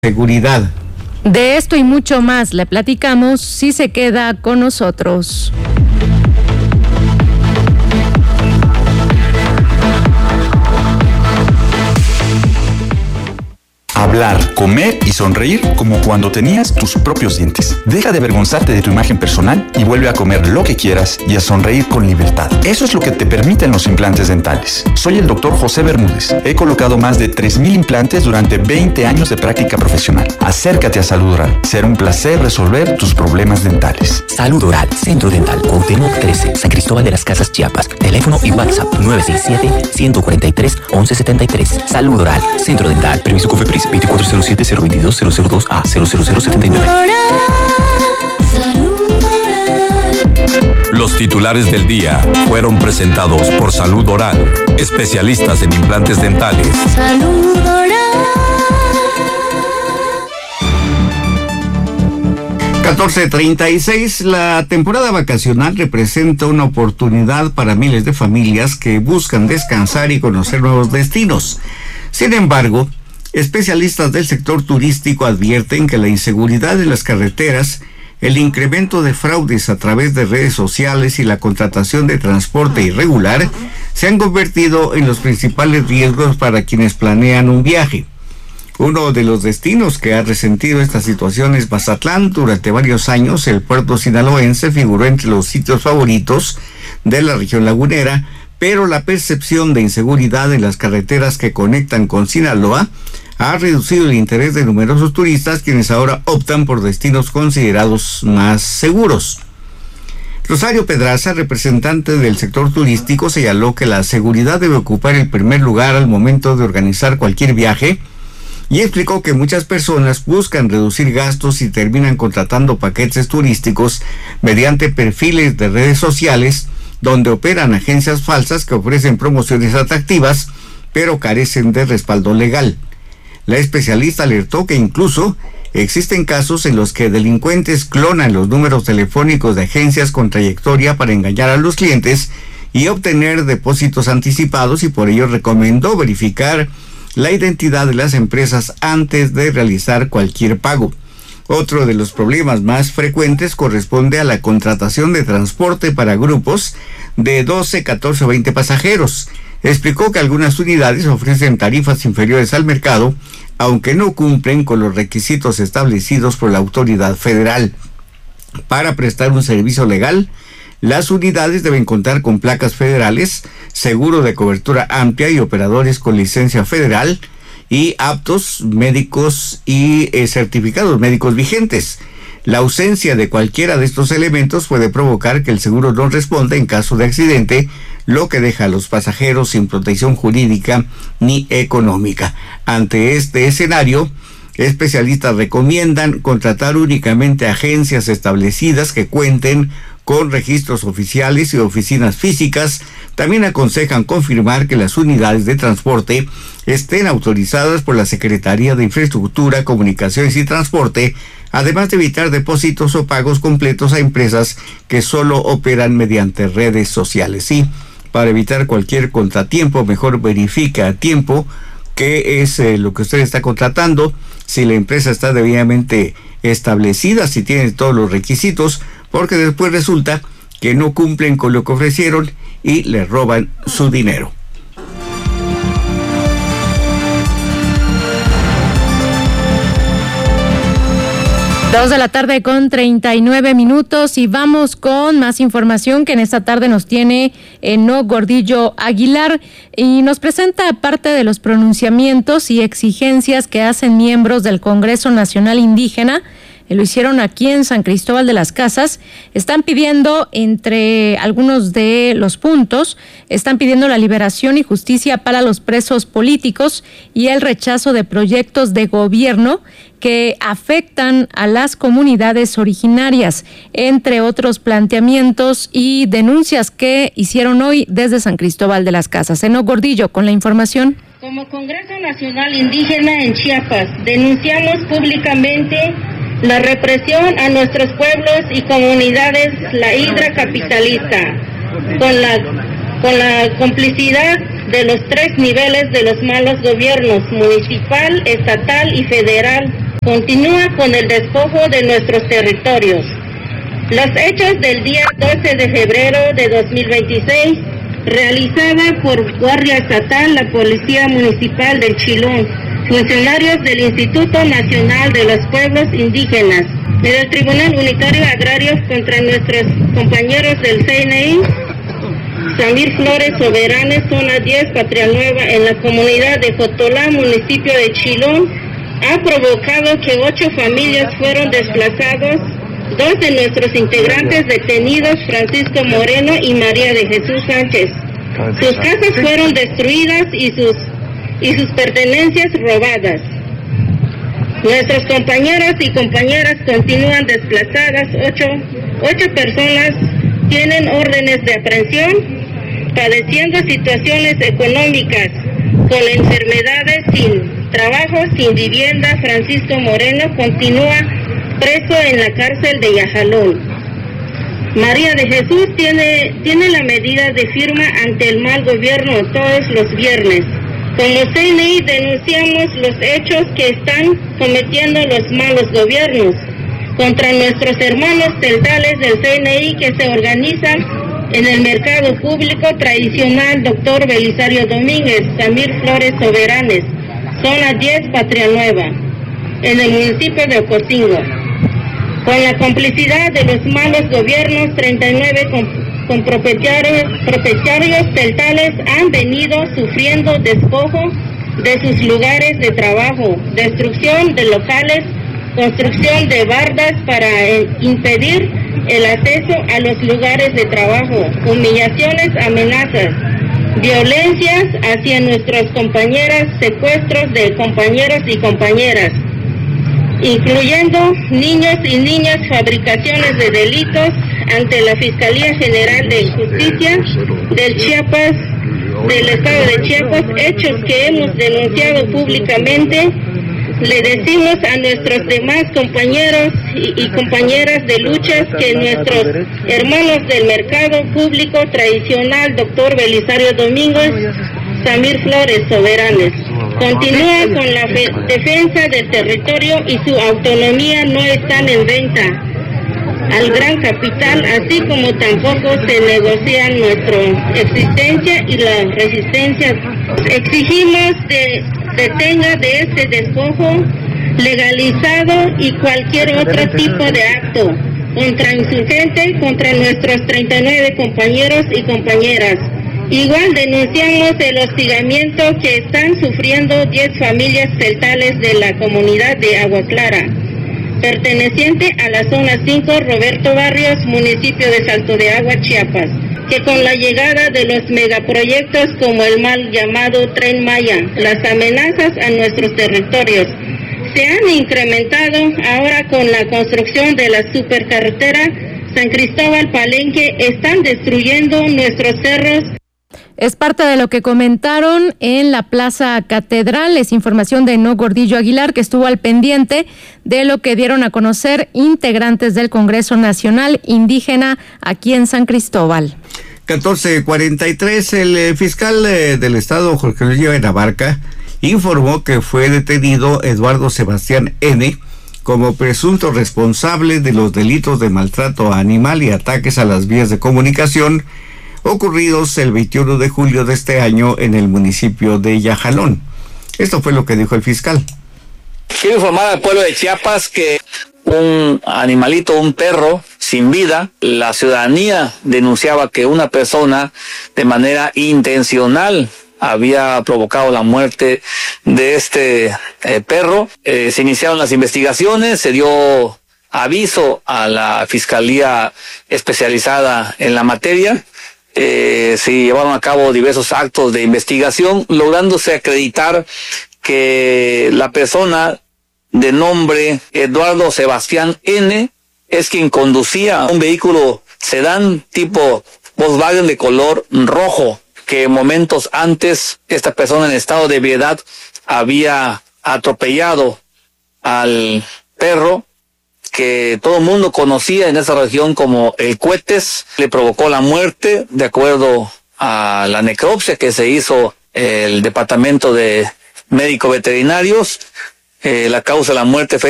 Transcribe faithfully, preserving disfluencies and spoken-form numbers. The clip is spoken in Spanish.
seguridad. De esto y mucho más le platicamos si se queda con nosotros. Hablar, comer y sonreír como cuando tenías tus propios dientes. Deja de avergonzarte de tu imagen personal y vuelve a comer lo que quieras y a sonreír con libertad. Eso es lo que te permiten los implantes dentales. Soy el doctor José Bermúdez. He colocado más de tres mil implantes durante veinte años de práctica profesional. Acércate a Salud Oral. Será un placer resolver tus problemas dentales. Salud Oral, Centro Dental Cuauhtémoc trece, San Cristóbal de las Casas, Chiapas. Teléfono y WhatsApp nueve seis siete, uno cuatro tres, once setenta y tres. Salud Oral, Centro Dental. Permiso COFEPRIS veinticuatro cero siete, cero veintidós, cero cero dos A cero cero cero setenta y nueve. Los titulares del día fueron presentados por Salud Oral, especialistas en implantes dentales. Salud Oral. catorce treinta y seis, la temporada vacacional representa una oportunidad para miles de familias que buscan descansar y conocer nuevos destinos. Sin embargo, especialistas del sector turístico advierten que la inseguridad en las carreteras, el incremento de fraudes a través de redes sociales y la contratación de transporte irregular se han convertido en los principales riesgos para quienes planean un viaje. Uno de los destinos que ha resentido esta situación es Mazatlán. Durante varios años, el puerto sinaloense figuró entre los sitios favoritos de la región lagunera, pero la percepción de inseguridad en las carreteras que conectan con Sinaloa ha reducido el interés de numerosos turistas, quienes ahora optan por destinos considerados más seguros. Rosario Pedraza, representante del sector turístico, señaló que la seguridad debe ocupar el primer lugar al momento de organizar cualquier viaje y explicó que muchas personas buscan reducir gastos y terminan contratando paquetes turísticos mediante perfiles de redes sociales donde operan agencias falsas que ofrecen promociones atractivas, pero carecen de respaldo legal. La especialista alertó que incluso existen casos en los que delincuentes clonan los números telefónicos de agencias con trayectoria para engañar a los clientes y obtener depósitos anticipados, y por ello recomendó verificar la identidad de las empresas antes de realizar cualquier pago. Otro de los problemas más frecuentes corresponde a la contratación de transporte para grupos de doce, catorce o veinte pasajeros. Explicó que algunas unidades ofrecen tarifas inferiores al mercado, aunque no cumplen con los requisitos establecidos por la autoridad federal. Para prestar un servicio legal, las unidades deben contar con placas federales, seguro de cobertura amplia y operadores con licencia federal, y aptos médicos y eh, certificados médicos vigentes. La ausencia de cualquiera de estos elementos puede provocar que el seguro no responda en caso de accidente, lo que deja a los pasajeros sin protección jurídica ni económica. Ante este escenario, especialistas recomiendan contratar únicamente agencias establecidas que cuenten con registros oficiales y oficinas físicas. También aconsejan confirmar que las unidades de transporte estén autorizadas por la Secretaría de Infraestructura, Comunicaciones y Transporte, además de evitar depósitos o pagos completos a empresas que solo operan mediante redes sociales. Sí, para evitar cualquier contratiempo, mejor verifica a tiempo qué es eh, lo que usted está contratando, si la empresa está debidamente establecida, si tiene todos los requisitos, porque después resulta que no cumplen con lo que ofrecieron y le roban su dinero. Dos de la tarde con treinta y nueve minutos y vamos con más información que en esta tarde nos tiene Eno Gordillo Aguilar y nos presenta parte de los pronunciamientos y exigencias que hacen miembros del Congreso Nacional Indígena. Lo hicieron aquí en San Cristóbal de las Casas. Están pidiendo, entre algunos de los puntos, están pidiendo la liberación y justicia para los presos políticos y el rechazo de proyectos de gobierno que afectan a las comunidades originarias, entre otros planteamientos y denuncias que hicieron hoy desde San Cristóbal de las Casas. Eno Gordillo con la información. Como Congreso Nacional Indígena en Chiapas, denunciamos públicamente la represión a nuestros pueblos y comunidades, la hidra capitalista, con la, con la complicidad de los tres niveles de los malos gobiernos, municipal, estatal y federal, continúa con el despojo de nuestros territorios. Los hechos del día doce de febrero de dos mil veintiséis, realizada por Guardia Estatal, la Policía Municipal de Chilón, funcionarios del Instituto Nacional de los Pueblos Indígenas, del Tribunal Unitario Agrario contra nuestros compañeros del C N I, Samir Flores Soberanes, zona diez, Patria Nueva, en la comunidad de Jotolá, municipio de Chilón, ha provocado que ocho familias fueron desplazados, dos de nuestros integrantes detenidos, Francisco Moreno y María de Jesús Sánchez. Sus casas fueron destruidas y sus, y sus pertenencias robadas. Nuestros compañeros y compañeras continúan desplazadas, ocho, ocho personas tienen órdenes de aprehensión, padeciendo situaciones económicas, con enfermedades, sin trabajo, sin vivienda. Francisco Moreno continúa preso en la cárcel de Yajalón. María de Jesús tiene, tiene la medida de firma ante el mal gobierno todos los viernes. Como C N I denunciamos los hechos que están cometiendo los malos gobiernos contra nuestros hermanos celtales del C N I que se organizan en el mercado público tradicional Doctor Belisario Domínguez, Samir Flores Soberanes, zona diez, Patria Nueva, en el municipio de Ocosingo. Con la complicidad de los malos gobiernos, treinta y nueve con, con propietarios, propietarios celtales han venido sufriendo despojo de sus lugares de trabajo, destrucción de locales, construcción de bardas para eh, impedir el acceso a los lugares de trabajo, humillaciones, amenazas, violencias hacia nuestras compañeras, secuestros de compañeros y compañeras, incluyendo niños y niñas, fabricaciones de delitos ante la Fiscalía General de Justicia del Chiapas, del Estado de Chiapas, hechos que hemos denunciado públicamente. Le decimos a nuestros demás compañeros y, y compañeras de luchas que nuestros hermanos del mercado público tradicional, Doctor Belisario Domínguez, Samir Flores Soberanes, continúa con la fe, defensa del territorio y su autonomía no están en venta al gran capital, así como tampoco se negocian nuestra existencia y la resistencia. Exigimos de detenga de este despojo legalizado y cualquier otro tipo de acto contra insurgente contra nuestros treinta y nueve compañeros y compañeras. Igual denunciamos el hostigamiento que están sufriendo diez familias celtales de la comunidad de Agua Clara, perteneciente a la zona cinco, Roberto Barrios, municipio de Salto de Agua, Chiapas, que con la llegada de los megaproyectos como el mal llamado Tren Maya, las amenazas a nuestros territorios se han incrementado. Ahora con la construcción de la supercarretera San Cristóbal Palenque están destruyendo nuestros cerros. Es parte de lo que comentaron en la Plaza Catedral. Es información de No Gordillo Aguilar, que estuvo al pendiente de lo que dieron a conocer integrantes del Congreso Nacional Indígena aquí en San Cristóbal. catorce cuarenta y tres, el fiscal del Estado, Jorge Luis Abarca, informó que fue detenido Eduardo Sebastián N. como presunto responsable de los delitos de maltrato animal y ataques a las vías de comunicación ocurridos el veintiuno de julio de este año en el municipio de Yajalón. Esto fue lo que dijo el fiscal. Quiero informar al pueblo de Chiapas que un animalito, un perro sin vida, la ciudadanía denunciaba que una persona de manera intencional había provocado la muerte de este eh, perro. Eh, se iniciaron las investigaciones, se dio aviso a la Fiscalía especializada en la materia. Eh, se llevaron a cabo diversos actos de investigación, lográndose acreditar que la persona de nombre Eduardo Sebastián N. es quien conducía un vehículo sedán tipo Volkswagen de color rojo, que momentos antes esta persona en estado de ebriedad había atropellado al perro que todo el mundo conocía en esa región como el Cuetes. Le provocó la muerte de acuerdo a la necropsia que se hizo el Departamento de Médicos Veterinarios. Eh, la causa de la muerte fue